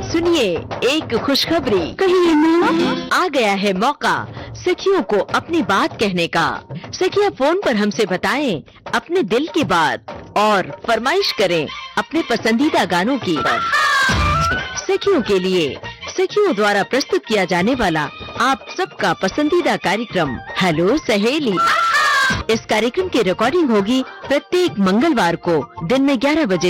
सुनिए एक खुशखबरी, कहिए ना। आ गया है मौका सखियों को अपनी बात कहने का। सखियां फोन पर हमसे बताएं अपने दिल की बात और फरमाइश करें अपने पसंदीदा गानों की। सखियों के लिए सखियों द्वारा प्रस्तुत किया जाने वाला आप सबका पसंदीदा कार्यक्रम हेलो सहेली। इस कार्यक्रम की रिकॉर्डिंग होगी प्रत्येक मंगलवार को दिन में 11 बजे